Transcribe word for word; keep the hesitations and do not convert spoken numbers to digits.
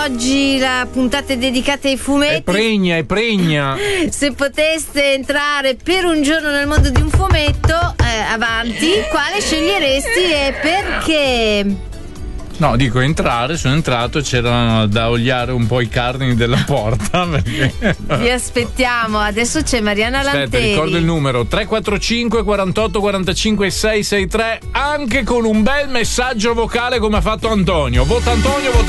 oggi la puntata è dedicata ai fumetti. È pregna, è pregna. Se poteste entrare per un giorno nel mondo di un fumetto, eh, avanti, quale sceglieresti e perché? No, dico entrare, sono entrato, c'era da oliare un po' i cardini della porta. Perché... Vi aspettiamo, adesso c'è Mariana Lanteri. Aspetta, ricordo il numero tre quattro cinque quarantotto quarantacinque sei sei tre, anche con un bel messaggio vocale come ha fatto Antonio. Vota Antonio, vota